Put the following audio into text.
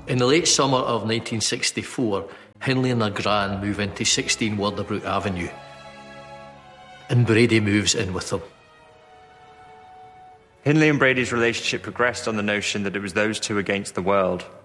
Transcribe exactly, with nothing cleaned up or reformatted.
In the late summer of nineteen sixty-four, Hindley and Legrand move into sixteen Wilderbrook Avenue, and Brady moves in with them. Hindley and Brady's relationship progressed on the notion that it was those two against the world.